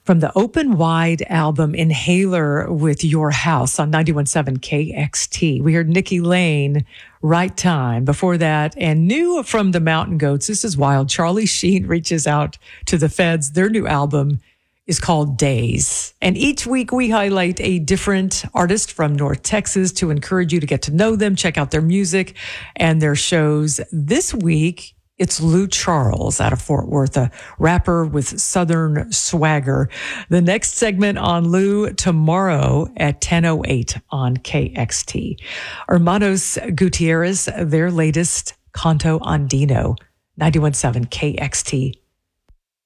From the Open Wide album Inhaler with Your House on 91.7 KXT. We heard Nikki Lane, Right Time. Before that, and new from the Mountain Goats, this is wild. Charlie Sheen reaches out to the Feds. Their new album is called Days. And each week we highlight a different artist from North Texas to encourage you to get to know them, check out their music and their shows. This week, it's Lou Charles out of Fort Worth, a rapper with Southern swagger. The next segment on Lou tomorrow at 10:08 on KXT. Hermanos Gutierrez, their latest Canto Andino, 91.7 KXT.